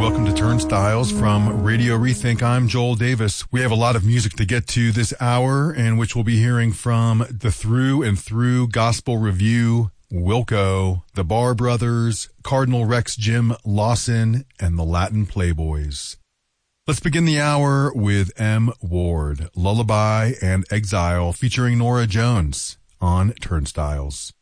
welcome to Turnstiles from Radio Rethink. I'm Joel Davis. We have a lot of music to get to this hour, in which we'll be hearing from the Through and Through Gospel Review, Wilco, the Barr Brothers, Cardinal Rex Jim Lawson, and the Latin Playboys. Let's begin the hour with M. Ward, Lullaby and Exile, featuring Norah Jones on Turnstiles.